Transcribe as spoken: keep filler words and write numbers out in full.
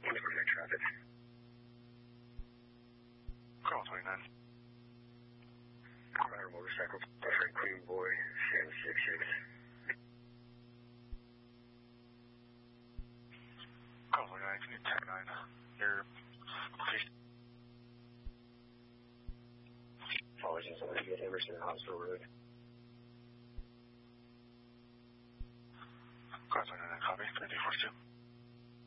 traffic. Call twenty-nine. Rider motorcycle, suffering Queen Boy, Sam six six. Call twenty-nine, can you ten nine? Your Apologies, I'm going to get Emerson Hospital Road. Call twenty-nine, copy, three two four two.